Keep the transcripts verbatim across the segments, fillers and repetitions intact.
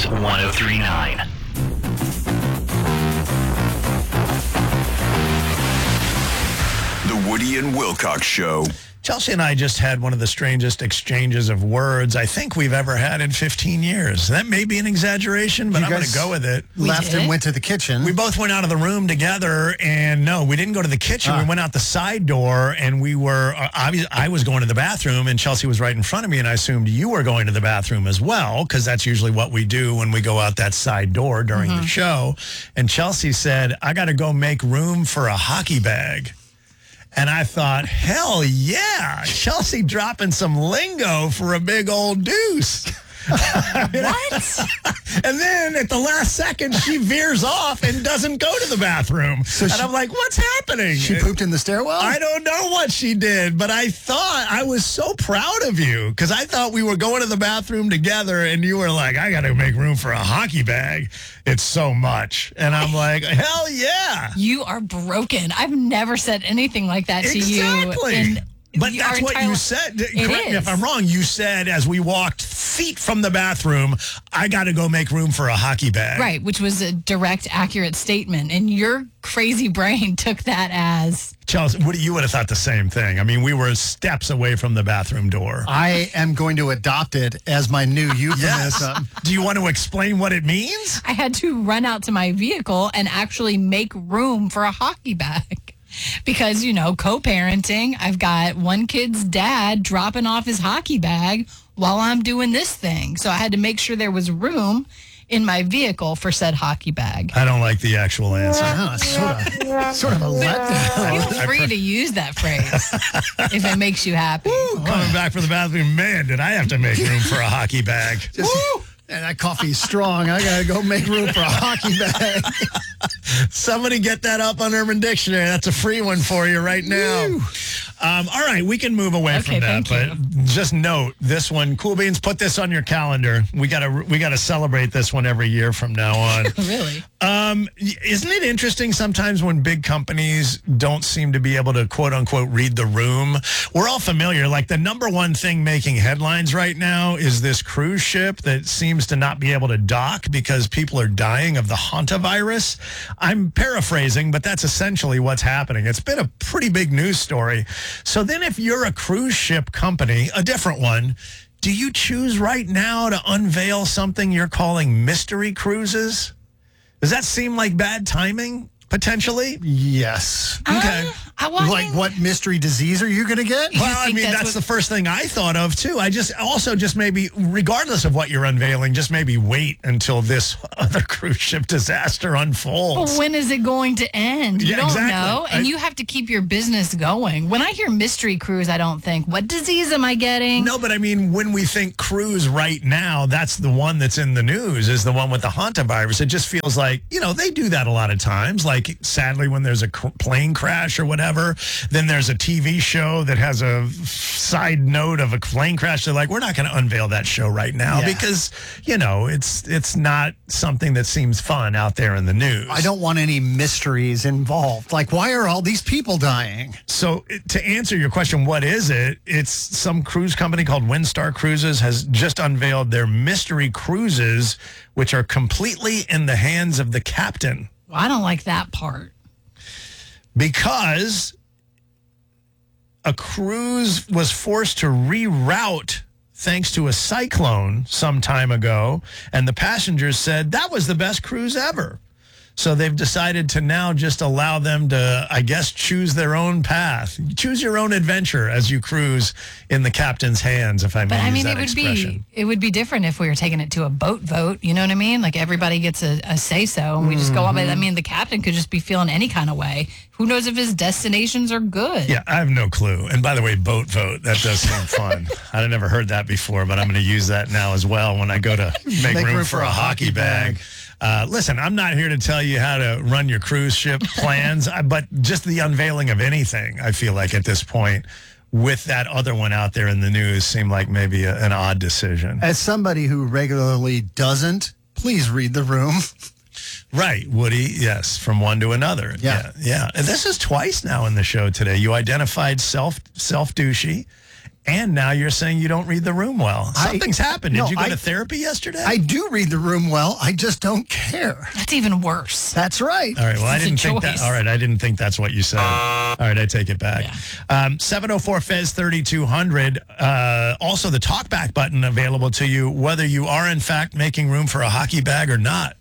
Kings one oh three point nine. The Woody and Wilcox Show. Chelsea and I just had one of the strangest exchanges of words I think we've ever had in fifteen years. That may be an exaggeration, but You I'm going to guys go with it. Left and went to the kitchen. We both went out of the room together, and no, we didn't go to the kitchen. Ah. We went out the side door, and we were, uh, obviously, I was going to the bathroom, and Chelsea was right in front of me, and I assumed you were going to the bathroom as well, because that's usually what we do when we go out that side door during Mm-hmm. the show. And Chelsea said, I got to go make room for a hockey bag. And I thought, hell yeah, Chelsea dropping some lingo for a big old deuce. What? And then at the last second, she veers off and doesn't go to the bathroom. So and she- I'm like, what's happening? She pooped in the stairwell? I don't know what she did, but I thought, I was so proud of you because I thought we were going to the bathroom together and you were like, I got to make room for a hockey bag. It's so much. And I'm like, hell yeah. You are broken. I've never said anything like that to Exactly. you. in But the- that's our what entire- you said. It Correct me if is. I'm wrong. You said as we walked feet from the bathroom, I got to go make room for a hockey bag. Right, which was a direct, accurate statement. And your crazy brain took that as... Chelsea, what, you would have thought the same thing. I mean, we were steps away from the bathroom door. I am going to adopt it as my new Yes. euphemism. Do you want to explain what it means? I had to run out to my vehicle and actually make room for a hockey bag. Because, you know, co-parenting, I've got one kid's dad dropping off his hockey bag while I'm doing this thing. So I had to make sure there was room in my vehicle for said hocky bag. I don't like the actual answer. Ah, sort of, sort of a letdown. Feel free to use that phrase if it makes you happy. Coming back from the bathroom, man, did I have to make room for a hockey bag. Just, and that coffee's strong. I got to go make room for a hockey bag. Somebody get that up on Urban Dictionary. That's a free one for you right now. Um, all right, we can move away Okay, from that, thank but just note this one. Cool Beans, put this on your calendar. We gotta we gotta celebrate this one every year from now on. Really? Um, isn't it interesting sometimes when big companies don't seem to be able to quote unquote read the room? We're all familiar. Like the number one thing making headlines right now is this cruise ship that seems to not be able to dock because people are dying of the hantavirus. I'm paraphrasing, but that's essentially what's happening. It's been a pretty big news story. So then if you're a cruise ship company, a different one, do you choose right now to unveil something you're calling mystery cruises? Does that seem like bad timing, potentially? Yes. Okay. Uh, I want Like, what mystery disease are you going to get? Well, I think mean, that's that's, what- the first thing I thought of, too. I just also just maybe, regardless of what you're unveiling, just maybe wait until this other cruise ship disaster unfolds. Well, when is it going to end? You Yeah, don't exactly. know. And I- you have to keep your business going. When I hear mystery cruise, I don't think, what disease am I getting? No, but I mean, when we think cruise right now, that's the one that's in the news, is the one with the hantavirus. It just feels like, you know, they do that a lot of times. Like, sadly, when there's a cr- plane crash or whatever, then there's a T V show that has a side note of a plane crash. They're like, we're not going to unveil that show right now Yeah. because, you know, it's it's not something that seems fun out there in the news. I don't want any mysteries involved. Like, why are all these people dying? So it- to answer your question, what is it? It's some cruise company called Windstar Cruises has just unveiled their mystery cruises, which are completely in the hands of the captain. Well, I don't like that part. Because a cruise was forced to reroute thanks to a cyclone some time ago, and the passengers said that was the best cruise ever. So they've decided to now just allow them to, I guess, choose their own path. Choose your own adventure as you cruise in the captain's hands, if I may But I use mean, that it would expression. be it would be different if we were taking it to a boat vote. You know what I mean? Like everybody gets a, a say so, and we just go on. Mm-hmm. I mean, the captain could just be feeling any kind of way. Who knows if his destinations are good? Yeah, I have no clue. And by the way, boat vote, that does seem fun. I've never heard that before, but I'm going to use that now as well when I go to make, room, for a hockey bag. Uh, listen, I'm not here to tell you how to run your cruise ship plans, uh, but just the unveiling of anything, I feel like at this point, with that other one out there in the news, seemed like maybe a, an odd decision. As somebody who regularly doesn't, please read the room. Right, Woody, yes, from one to another. Yeah. Yeah. yeah. And this is twice now in the show today. You identified self self douchey And now you're saying you don't read the room well. I- Something's happened. Did no, you go I- to therapy yesterday? I do read the room well. I just don't care. That's even worse. That's right. All right. Well, I It's a didn't think that. choice. All right. I didn't think that's what you said. All right. I take it back. Um, seven oh four Fez thirty-two hundred. Uh, also, the talkback button available to you, whether you are in fact making room for a hockey bag or not.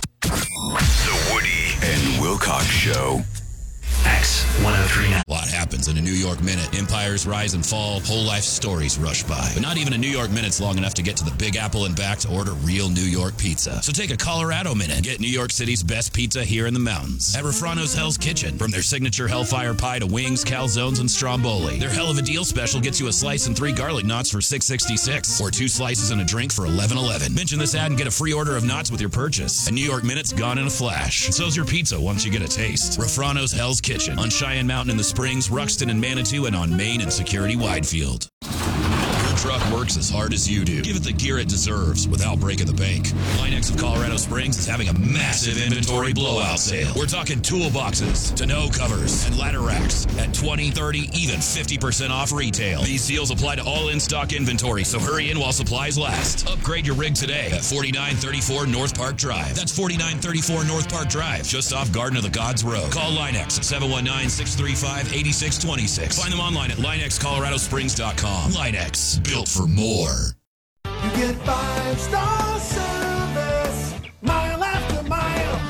The Woody and Wilcox Show. X one oh three nine. A lot happens in a New York minute. Empires rise and fall, whole life stories rush by. But not even a New York minute's long enough to get to the Big Apple and back to order real New York pizza. So take a Colorado minute and get New York City's best pizza here in the mountains. At Refrano's Hell's Kitchen. From their signature Hellfire Pie to wings, calzones, and stromboli. Their hell of a deal special gets you a slice and three garlic knots for six sixty-six, or two slices and a drink for eleven eleven. Mention this ad and get a free order of knots with your purchase. A New York minute's gone in a flash. And so's your pizza once you get a taste. Refrano's Hell's Kitchen on Cheyenne Mountain in the Springs, Ruxton and Manitou, and on Main and Security Widefield. Your truck works as hard as you do. Give it the gear it deserves without breaking the bank. Linex of Colorado Springs is having a massive inventory blowout sale. We're talking toolboxes, tonneau covers, and ladder racks at twenty, thirty, even fifty percent off retail. These deals apply to all in-stock inventory, so hurry in while supplies last. Upgrade your rig today at forty-nine thirty-four North Park Drive. That's forty-nine thirty-four North Park Drive, just off Garden of the Gods Road. Call Linex at seven one nine, six three five, eight six two six. Find them online at Linex Colorado Springs dot com. Linex, built for more. You get five-star service, mile after mile.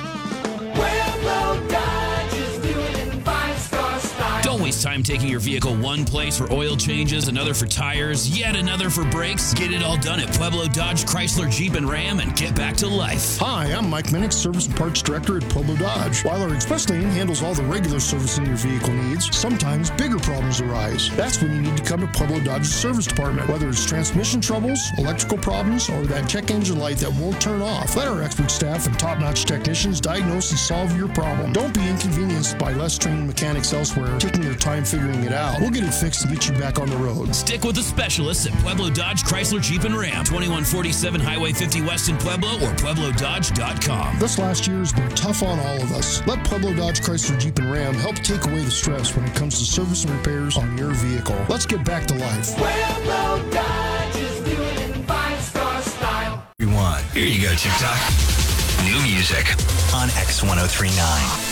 Pueblo Dodge is doing it in five-star style. Don't waste time taking your vehicle one place for oil changes, another for tires, yet another for brakes. Get it all done at Pueblo Dodge, Chrysler, Jeep, and Ram and get back to life. Hi, I'm Mike Minnick, Service and Parts Director at Pueblo Dodge. While our express lane handles all the regular servicing your vehicle needs, sometimes bigger problems arise. That's when you need to come to Pueblo Dodge's service department. Whether it's transmission troubles, electrical problems, or that check engine light that won't turn off, let our expert staff and top-notch technicians diagnose and solve your problem. Don't be inconvenienced by less trained mechanics elsewhere taking their time figuring it out. We'll get it fixed to get you back on the road. Stick with the specialists at Pueblo Dodge, Chrysler, Jeep, and Ram. twenty-one forty-seven Highway fifty West in Pueblo or Pueblo Dodge dot com. This last year has been tough on all of us. Let Pueblo Dodge, Chrysler, Jeep, and Ram help take away the stress when it comes to service and repairs on your vehicle. Let's get back to life. Pueblo Dodge is doing it in five-star style. Here you go, TikTok. New music on X one oh three nine.